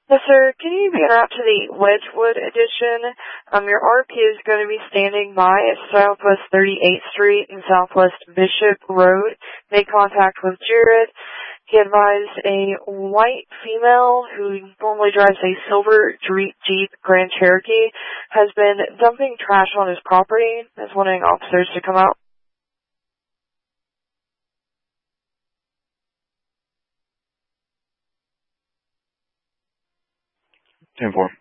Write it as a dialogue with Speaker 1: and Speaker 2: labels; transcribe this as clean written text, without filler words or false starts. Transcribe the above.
Speaker 1: Yes, sir. Can you get out to the Wedgwood edition? Your RP is going to be standing by at Southwest 38th Street and Southwest Bishop Road. Made contact with Jared. He advised a white female who normally drives a silver Jeep Grand Cherokee has been dumping trash on his property. Is wanting officers to come out.
Speaker 2: 10-4.